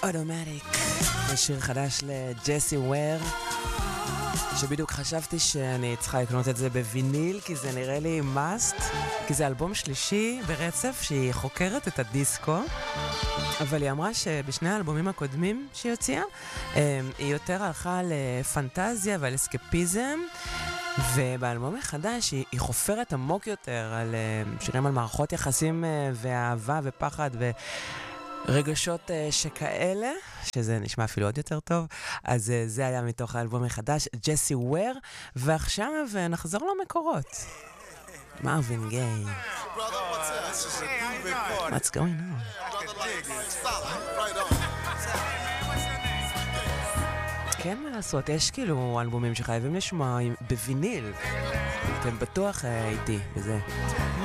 אוטומטיק, זה שיר חדש לג'סי וויר, שבדיוק חשבתי שאני צריכה לקנות את זה בוויניל, כי זה נראה לי must, כי זה אלבום שלישי ברצף שהיא חוקרת את הדיסקו, אבל היא אמרה שבשני האלבומים הקודמים שהיא הוציאה, היא יותר הלכה לפנטזיה ועל אסקפיזם, ובאלבום החדש היא חופרת עמוק יותר על שירים על מערכות יחסים ואהבה ופחד רגשות שכאלה, שזה נשמע אפילו עוד יותר טוב. אז זה היה מתוך האלבום החדש, ג'סי וויר, ועכשיו נחזור למקורות. מרווין גיי. What's going on? כן, מה לעשות, יש כאילו אלבומים שחייבים לשמוע בוויניל. אתם בטוח איתי בזה.